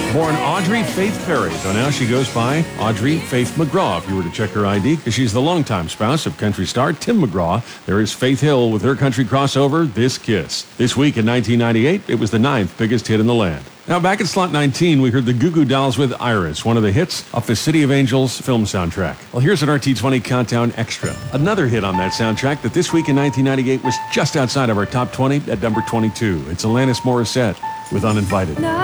Born Audrey Faith Perry, so now she goes by Audrey Faith McGraw if you were to check her ID, because she's the longtime spouse of country star Tim McGraw. There is Faith Hill with her country crossover, This Kiss. This week in 1998, it was the 9th biggest hit in the land. Now, back at slot 19, we heard the Goo Goo Dolls with Iris, one of the hits off the City of Angels film soundtrack. Well, here's an RT20 Countdown Extra. Another hit on that soundtrack that this week in 1998 was just outside of our top 20 at number 22. It's Alanis Morissette with Uninvited.